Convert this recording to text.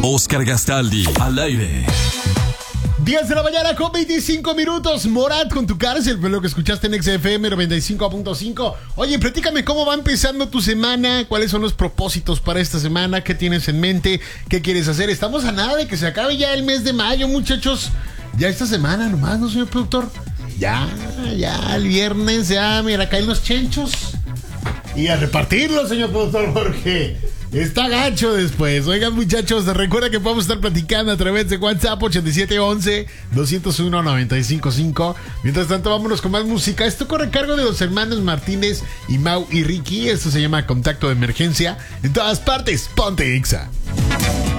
Oscar Gastaldi, al aire. 10 de la mañana con 25 minutos. Morat con tu cárcel, fue lo que escuchaste en XFM 95.5. Oye, platícame cómo va empezando tu semana, cuáles son los propósitos para esta semana, qué tienes en mente, qué quieres hacer. Estamos a nada de que se acabe ya el mes de mayo, muchachos. Ya esta semana nomás, ¿no, señor productor? Ya, el viernes, ya, mira, caen los chenchos. Y a repartirlos, señor productor, porque está gacho después. Oigan, muchachos, recuerda que podemos estar platicando a través de WhatsApp 8711-201-955. Mientras tanto, vámonos con más música. Esto corre a cargo de los hermanos Martínez y Mau y Ricky. Esto se llama Contacto de Emergencia. En todas partes, ponte Exa.